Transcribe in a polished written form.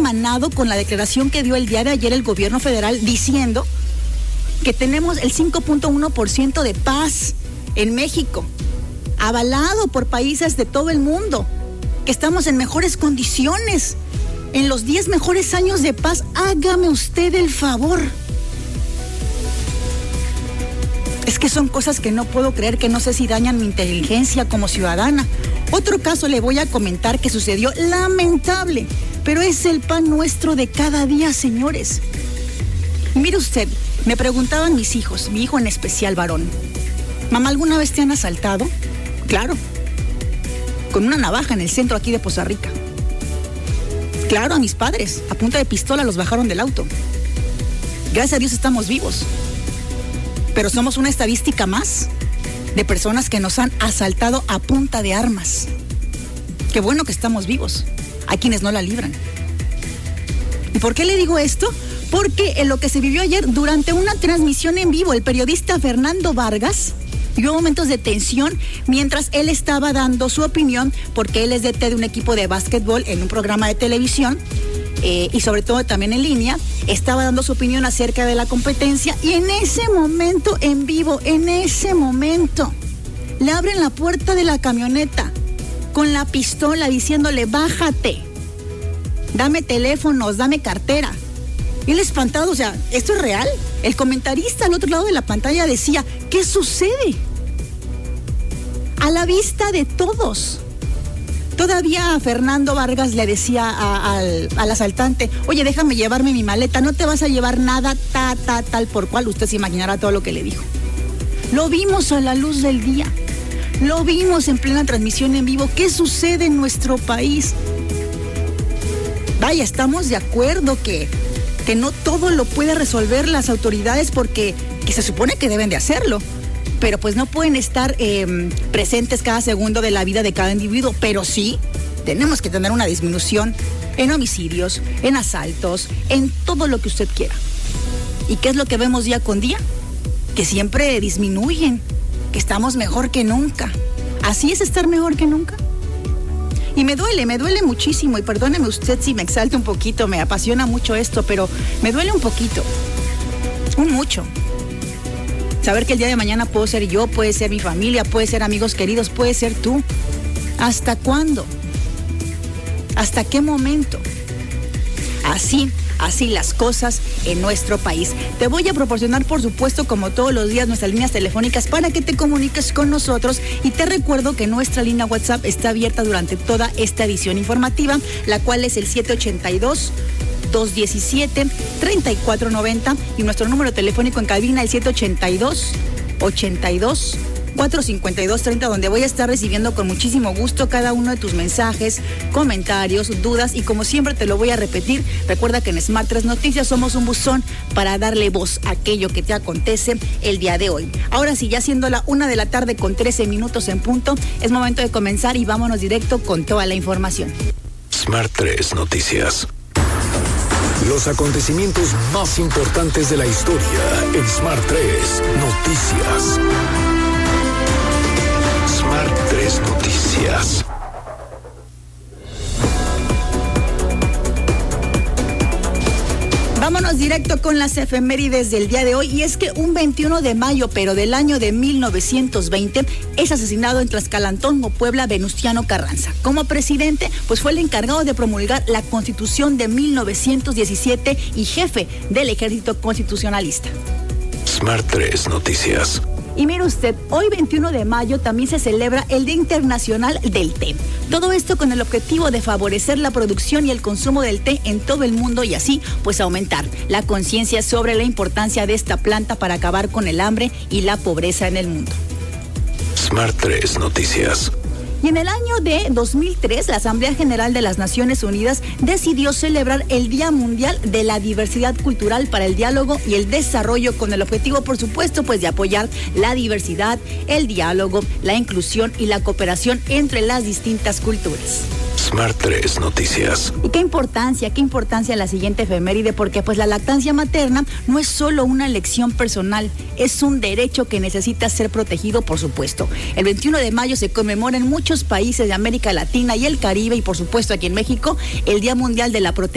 amanado con la declaración que dio el día de ayer el gobierno federal diciendo que tenemos el 5.1% de paz en México, avalado por países de todo el mundo, que estamos en mejores condiciones, en los 10 mejores años de paz. Hágame usted el favor. Es que son cosas que no puedo creer, que no sé si dañan mi inteligencia como ciudadana. Otro caso le voy a comentar que sucedió, lamentable, pero es el pan nuestro de cada día, señores. Mire usted, me preguntaban mis hijos, mi hijo en especial varón: mamá, ¿alguna vez te han asaltado? Claro, con una navaja en el centro aquí de Poza Rica. Claro, a mis padres, a punta de pistola los bajaron del auto. Gracias a Dios estamos vivos, pero somos una estadística más de personas que nos han asaltado a punta de armas. Qué bueno que estamos vivos. Hay quienes no la libran. ¿Y por qué le digo esto? Porque en lo que se vivió ayer durante una transmisión en vivo, el periodista Fernando Vargas vivió momentos de tensión mientras él estaba dando su opinión, porque él es DT de un equipo de básquetbol en un programa de televisión y sobre todo también en línea. Estaba dando su opinión acerca de la competencia y en ese momento en vivo, en ese momento, le abren la puerta de la camioneta con la pistola diciéndole: bájate, dame teléfonos, dame cartera. Y él espantado, o sea, ¿esto es real? El comentarista al otro lado de la pantalla decía: ¿qué sucede? A la vista de todos. Todavía Fernando Vargas le decía al asaltante: oye, déjame llevarme mi maleta, no te vas a llevar nada, tal por cual. Usted se imaginará todo lo que le dijo. Lo vimos a la luz del día, lo vimos en plena transmisión en vivo. ¿Qué sucede en nuestro país? Vaya, estamos de acuerdo que no todo lo puede resolver las autoridades, porque que se supone que deben de hacerlo, pero pues no pueden estar presentes cada segundo de la vida de cada individuo. Pero sí tenemos que tener una disminución en homicidios, en asaltos, en todo lo que usted quiera. ¿Y qué es lo que vemos día con día? Que siempre disminuyen, que estamos mejor que nunca. ¿Así es estar mejor que nunca? Y me duele muchísimo, y perdóneme usted si me exalta un poquito, me apasiona mucho esto, pero me duele un poquito, mucho. Saber que el día de mañana puedo ser yo, puede ser mi familia, puede ser amigos queridos, puede ser tú. ¿Hasta cuándo? ¿Hasta qué momento? Así las cosas en nuestro país. Te voy a proporcionar, por supuesto, como todos los días, nuestras líneas telefónicas para que te comuniques con nosotros, y te recuerdo que nuestra línea WhatsApp está abierta durante toda esta edición informativa, la cual es el 782-217-3490, y nuestro número telefónico en cabina el 782-82-452-30, donde voy a estar recibiendo con muchísimo gusto cada uno de tus mensajes, comentarios, dudas, y como siempre te lo voy a repetir, recuerda que en Smart 3 Noticias somos un buzón para darle voz a aquello que te acontece el día de hoy. Ahora sí, ya siendo la 1:13 p.m. en punto, es momento de comenzar y vámonos directo con toda la información. Smart 3 Noticias. Los acontecimientos más importantes de la historia en Smart 3 Noticias. Smart 3 Noticias. Vámonos directo con las efemérides del día de hoy, y es que un 21 de mayo, pero del año de 1920, es asesinado en Tlaxcalantongo, Puebla, Venustiano Carranza. Como presidente, pues fue el encargado de promulgar la Constitución de 1917 y jefe del Ejército Constitucionalista. Smart 3 Noticias. Y mire usted, hoy 21 de mayo también se celebra el Día Internacional del Té. Todo esto con el objetivo de favorecer la producción y el consumo del té en todo el mundo, y así pues aumentar la conciencia sobre la importancia de esta planta para acabar con el hambre y la pobreza en el mundo. Smart 3 Noticias. Y en el año de 2003, la Asamblea General de las Naciones Unidas decidió celebrar el Día Mundial de la Diversidad Cultural para el Diálogo y el Desarrollo, con el objetivo, por supuesto, pues de apoyar la diversidad, el diálogo, la inclusión y la cooperación entre las distintas culturas. Smart 3 Noticias. Y qué importancia la siguiente efeméride, porque pues la lactancia materna no es solo una elección personal, es un derecho que necesita ser protegido, por supuesto. El 21 de mayo se conmemora en muchos países de América Latina y el Caribe, y por supuesto aquí en México, el Día Mundial de la Protección